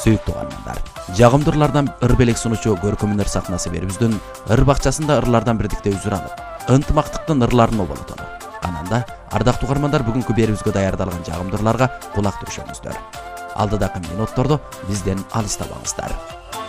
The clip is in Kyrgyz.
Сүйүктүү угармандар, жагымдырлардан ыр белек сунуучу көркөмүнөр сахнасы берүүбүздүн ыр бакчасында ырлардан бирдикте үзүранып, ынтымактыктын ырларын оболотону. Ананда ардактуу угармандар бүгүнкү берүүбүзгө даярдалган жагымдырларга кулак түрүшөңүздөр. Алдыдагы минутторду бизден алыстабаңыздар.